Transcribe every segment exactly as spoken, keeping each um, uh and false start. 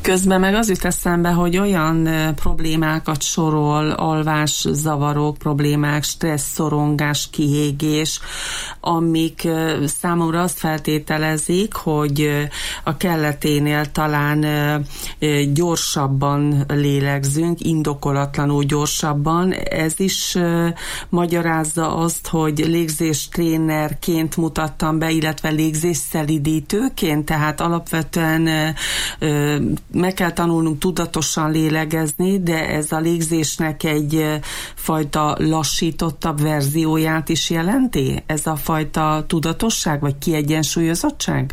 Közben meg az jut eszembe, hogy olyan problémákat sorol, alvászavarok, problémák, stressz, szorongás, kiégés, amik számomra azt feltételezik, hogy a kelleténél talán gyorsabban lélegzünk, indokolatlanul gyorsabban. Ez is magyarázza azt, hogy légzéstrénerként mutattam be, illetve légzésszelidítőként, tehát alapvetően meg kell tanulnunk tudatosan lélegezni, de ez a légzésnek egy fajta lassítottabb verzióját is jelenti? Ez a fajta tudatosság, vagy kiegyensúlyozottság?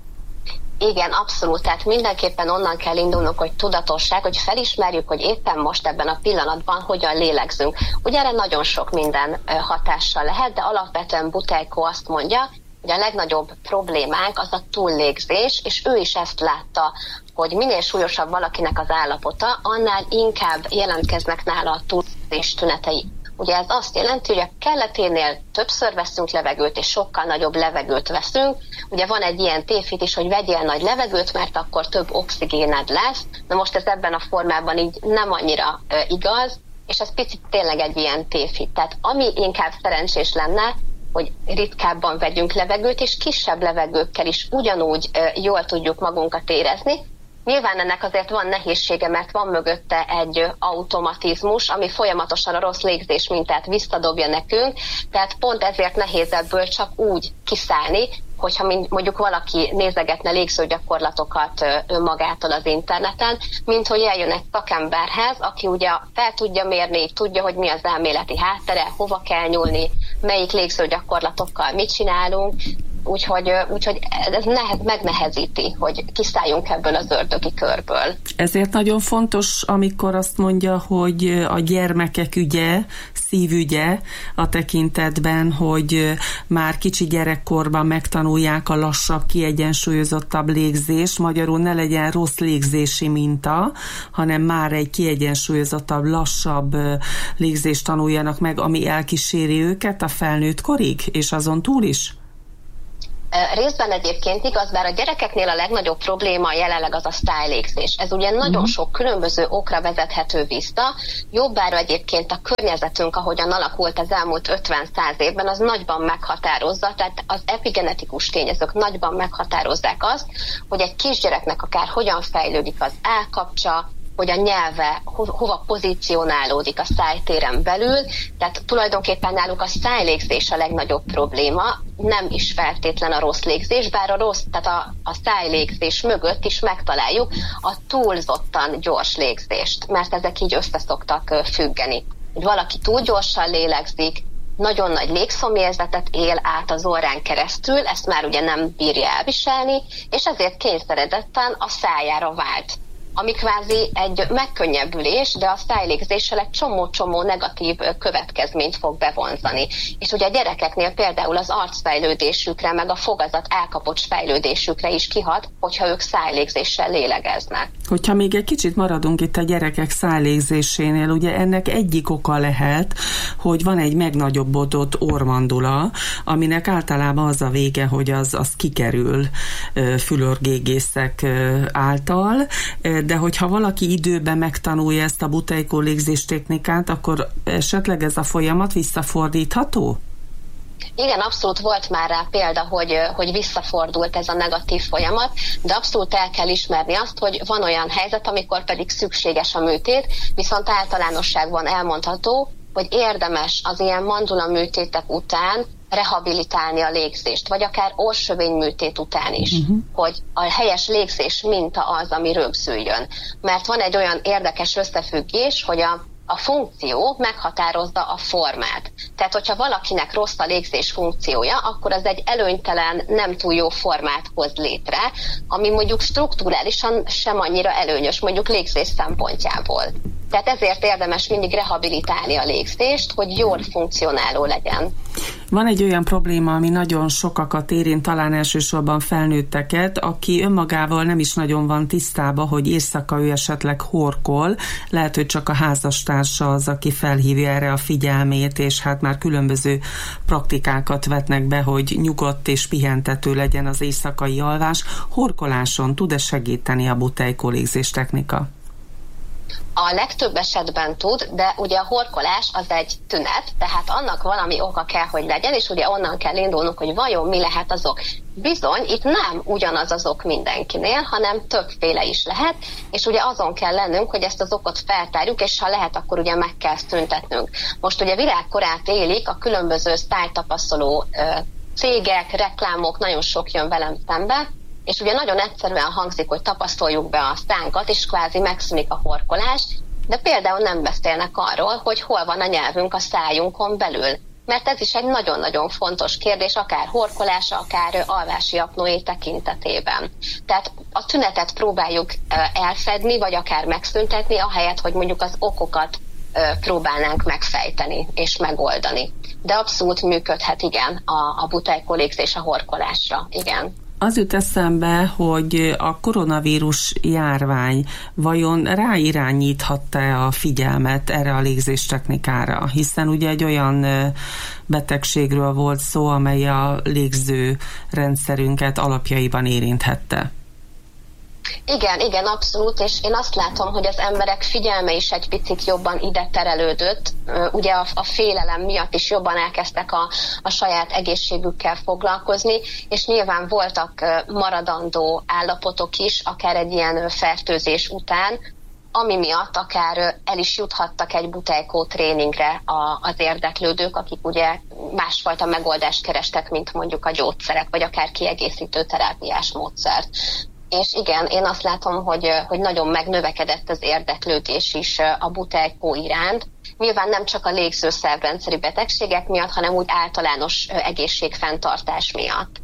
Igen, abszolút. Tehát mindenképpen onnan kell indulnunk, hogy tudatosság, hogy felismerjük, hogy éppen most ebben a pillanatban hogyan lélegzünk. Ugye erre nagyon sok minden hatással lehet, de alapvetően Buteyko azt mondja, hogy a legnagyobb problémánk az a túllégzés, és ő is ezt látta, hogy minél súlyosabb valakinek az állapota, annál inkább jelentkeznek nála a túllégzés tünetei. Ugye ez azt jelenti, hogy a kelleténél többször veszünk levegőt, és sokkal nagyobb levegőt veszünk. Ugye van egy ilyen tévhit is, hogy vegyél nagy levegőt, mert akkor több oxigéned lesz. Na most ez ebben a formában így nem annyira e, igaz, és ez picit tényleg egy ilyen tévhit. Tehát ami inkább szerencsés lenne, hogy ritkábban vegyünk levegőt, és kisebb levegőkkel is ugyanúgy e, jól tudjuk magunkat érezni. Nyilván ennek azért van nehézsége, mert van mögötte egy automatizmus, ami folyamatosan a rossz légzés mintát visszadobja nekünk, tehát pont ezért nehéz ebből csak úgy kiszállni, hogyha mondjuk valaki nézegetne légzőgyakorlatokat önmagától az interneten, mint hogy eljön egy szakemberhez, aki ugye fel tudja mérni, tudja, hogy mi az elméleti háttere, hova kell nyúlni, melyik légzőgyakorlatokkal mit csinálunk, Úgyhogy, úgyhogy ez nehez, megnehezíti, hogy kiszálljunk ebből az ördögi körből. Ezért nagyon fontos, amikor azt mondja, hogy a gyermekek ügye, szívügye a tekintetben, hogy már kicsi gyerekkorban megtanulják a lassabb, kiegyensúlyozottabb légzést, magyarul ne legyen rossz légzési minta, hanem már egy kiegyensúlyozottabb, lassabb légzést tanuljanak meg, ami elkíséri őket a felnőtt korig, és azon túl is? Részben egyébként igaz, bár a gyerekeknél a legnagyobb probléma jelenleg az a sztájlégzés. Ez ugye nagyon uh-huh. sok különböző okra vezethető vissza. Jobbára egyébként a környezetünk, ahogyan alakult az elmúlt ötven-száz évben, az nagyban meghatározza, tehát az epigenetikus tényezők nagyban meghatározzák azt, hogy egy kisgyereknek akár hogyan fejlődik az állkapcsa, hogy a nyelve ho- hova pozícionálódik a szájtéren belül, tehát tulajdonképpen náluk a szájlégzés a legnagyobb probléma, nem is feltétlen a rossz légzés, bár a rossz, tehát a, a szájlégzés mögött is megtaláljuk a túlzottan gyors légzést, mert ezek így összeszoktak függeni. Hogy valaki túl gyorsan lélegzik, nagyon nagy légszomjérzetet él át az orrán keresztül, ezt már ugye nem bírja elviselni, és ezért kényszeredetten a szájára vált, ami kvázi egy megkönnyebbülés, de a szájlégzéssel egy csomó-csomó negatív következményt fog bevonzani. És ugye a gyerekeknél például az arcfejlődésükre, meg a fogazat elkapocs fejlődésükre is kihat, hogyha ők szájlégzéssel lélegeznek. Hogyha még egy kicsit maradunk itt a gyerekek szájlégzésénél, ugye ennek egyik oka lehet, hogy van egy megnagyobbodott orrmandula, aminek általában az a vége, hogy az, az kikerül fülörgégészek által, de hogyha valaki időben megtanulja ezt a Buteyko légzés technikát, akkor esetleg ez a folyamat visszafordítható? Igen, abszolút volt már rá példa, hogy, hogy visszafordult ez a negatív folyamat, de abszolút el kell ismerni azt, hogy van olyan helyzet, amikor pedig szükséges a műtét, viszont általánosságban elmondható, hogy érdemes az ilyen mandula műtétek után rehabilitálni a légzést, vagy akár orrsövényműtét után is, uh-huh. hogy a helyes légzés minta az, ami rögzüljön. Mert van egy olyan érdekes összefüggés, hogy a, a funkció meghatározza a formát. Tehát, hogyha valakinek rossz a légzés funkciója, akkor az egy előnytelen, nem túl jó formát hoz létre, ami mondjuk strukturálisan sem annyira előnyös, mondjuk légzés szempontjából. Tehát ezért érdemes mindig rehabilitálni a légzést, hogy jól funkcionáló legyen. Van egy olyan probléma, ami nagyon sokakat érint, talán elsősorban felnőtteket, aki önmagával nem is nagyon van tisztában, hogy éjszaka ő esetleg horkol, lehet, hogy csak a házastársa az, aki felhívja erre a figyelmét, és hát már különböző praktikákat vetnek be, hogy nyugodt és pihentető legyen az éjszakai alvás. Horkoláson tud-e segíteni a Buteyko légzés technika? A legtöbb esetben tud, de ugye a horkolás az egy tünet, tehát annak valami oka kell, hogy legyen, és ugye onnan kell indulnunk, hogy vajon mi lehet az ok. Bizony, itt nem ugyanaz az ok mindenkinél, hanem többféle is lehet, és ugye azon kell lennünk, hogy ezt az okot feltárjuk, és ha lehet, akkor ugye meg kell szüntetnünk. Most ugye virágkorát élik a különböző sztájtapasztaló cégek, reklámok, nagyon sok jön velem szembe, és ugye nagyon egyszerűen hangzik, hogy tapasztaljuk be a szánkat, és kvázi megszűnik a horkolás, de például nem beszélnek arról, hogy hol van a nyelvünk a szájunkon belül. Mert ez is egy nagyon-nagyon fontos kérdés, akár horkolása, akár alvási apnoé tekintetében. Tehát a tünetet próbáljuk elfedni, vagy akár megszüntetni, ahelyett, hogy mondjuk az okokat próbálnánk megfejteni és megoldani. De abszolút működhet, igen, a, a Buteyko légzés a horkolásra, igen. Az jut eszembe, hogy a koronavírus járvány vajon ráirányíthatta a figyelmet erre a légzés technikára, hiszen ugye egy olyan betegségről volt szó, amely a légző rendszerünket alapjaiban érinthette. Igen, igen, abszolút, és én azt látom, hogy az emberek figyelme is egy picit jobban ide terelődött. Ugye a, a félelem miatt is jobban elkezdtek a, a saját egészségükkel foglalkozni, és nyilván voltak maradandó állapotok is, akár egy ilyen fertőzés után, ami miatt akár el is juthattak egy Buteyko tréningre az érdeklődők, akik ugye másfajta megoldást kerestek, mint mondjuk a gyógyszerek, vagy akár kiegészítő terápiás módszert. És igen, én azt látom, hogy, hogy nagyon megnövekedett az érdeklődés is a Buteyko iránt. Nyilván nem csak a légzőszervrendszeri betegségek miatt, hanem úgy általános egészségfenntartás miatt.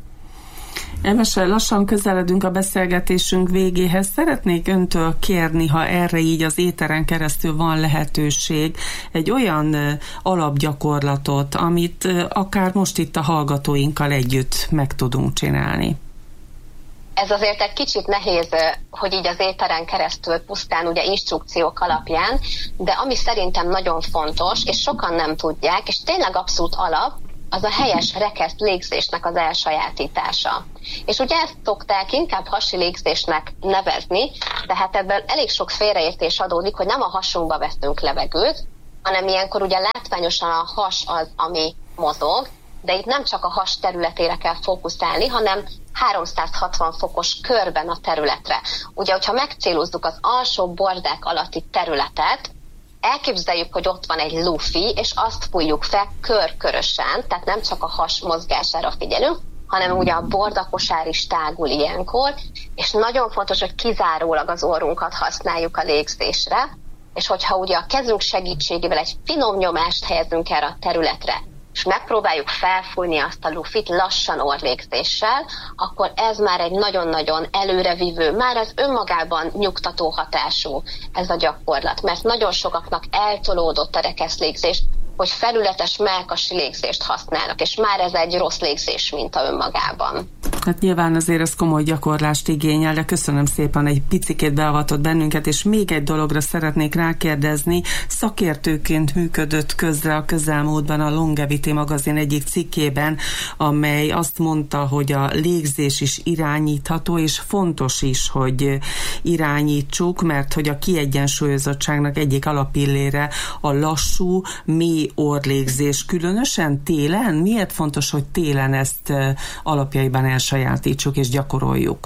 Emese, lassan közeledünk a beszélgetésünk végéhez. Szeretnék öntől kérni, ha erre így az éteren keresztül van lehetőség, egy olyan alapgyakorlatot, amit akár most itt a hallgatóinkkal együtt meg tudunk csinálni. Ez azért egy kicsit nehéz, hogy így az éteren keresztül pusztán ugye instrukciók alapján, de ami szerintem nagyon fontos, és sokan nem tudják, és tényleg abszolút alap, az a helyes rekeszt légzésnek az elsajátítása. És ugye ezt szokták inkább hasi légzésnek nevezni, tehát ebből elég sok félreértés adódik, hogy nem a hasunkba veszünk levegőt, hanem ilyenkor ugye látványosan a has az, ami mozog, de itt nem csak a has területére kell fókuszálni, hanem háromszázhatvan fokos körben a területre. Ugye, hogyha megcélozzuk az alsó bordák alatti területet, elképzeljük, hogy ott van egy lufi, és azt fújjuk fel körkörösen, tehát nem csak a has mozgására figyelünk, hanem ugye a bordakosár is tágul ilyenkor, és nagyon fontos, hogy kizárólag az orrunkat használjuk a légzésre, és hogyha ugye a kezünk segítségével egy finom nyomást helyezünk erre a területre, és megpróbáljuk felfújni azt a lufit lassan orrlégzéssel, akkor ez már egy nagyon-nagyon előrevívő, már az önmagában nyugtató hatású ez a gyakorlat, mert nagyon sokaknak eltolódott a rekeszlégzés, hogy felületes mellkasi légzést használnak, és már ez egy rossz légzés minta önmagában. Hát nyilván azért ez komoly gyakorlást igényel, de köszönöm szépen, egy picikét beavatott bennünket, és még egy dologra szeretnék rákérdezni. Szakértőként működött közre a közelmúltban a Longevity magazin egyik cikkében, amely azt mondta, hogy a légzés is irányítható, és fontos is, hogy irányítsuk, mert hogy a kiegyensúlyozottságnak egyik alapillére a lassú, mély orrlégzés, különösen télen. Miért fontos, hogy télen ezt alapjaiban elsajátítsuk és gyakoroljuk?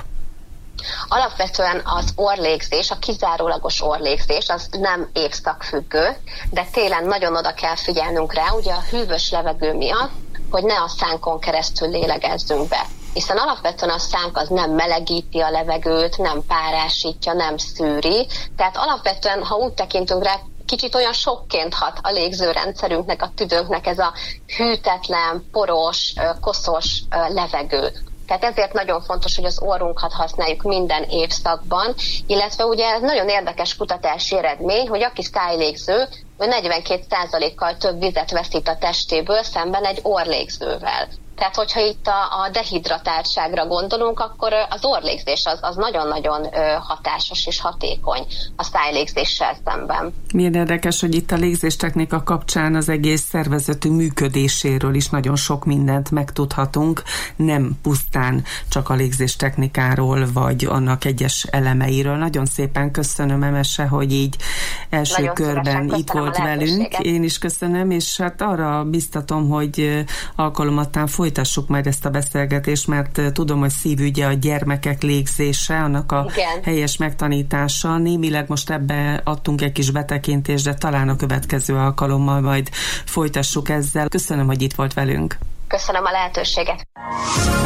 Alapvetően az orrlégzés, a kizárólagos orrlégzés, az nem évszakfüggő, de télen nagyon oda kell figyelnünk rá, ugye a hűvös levegő miatt, hogy ne a szánkon keresztül lélegezzünk be. Hiszen alapvetően a szánk az nem melegíti a levegőt, nem párásítja, nem szűri, tehát alapvetően, ha úgy tekintünk rá, kicsit olyan sokként hat a légzőrendszerünknek, a tüdőnknek ez a hűtetlen, poros, koszos levegő. Tehát ezért nagyon fontos, hogy az orrunkat használjuk minden évszakban, illetve ugye ez nagyon érdekes kutatási eredmény, hogy aki szájlégző, ő negyvenkét százalékkal több vizet veszít a testéből szemben egy orrlégzővel. Tehát, hogyha itt a, a dehidratáltságra gondolunk, akkor az orrlégzés az, az nagyon-nagyon hatásos és hatékony a szájlégzéssel szemben. Milyen érdekes, hogy itt a légzéstechnika kapcsán az egész szervezetünk működéséről is nagyon sok mindent megtudhatunk, nem pusztán csak a légzéstechnikáról, vagy annak egyes elemeiről. Nagyon szépen köszönöm, Emese, hogy így első nagyon körben itt volt velünk. Én is köszönöm, és hát arra biztatom, hogy alkalomattán folytassuk majd ezt a beszélgetést, mert tudom, hogy szívügye a gyermekek légzése, annak a Igen. helyes megtanítása. Némileg most ebbe adtunk egy kis betekintést, de talán a következő alkalommal majd folytassuk ezzel. Köszönöm, hogy itt volt velünk. Köszönöm a lehetőséget.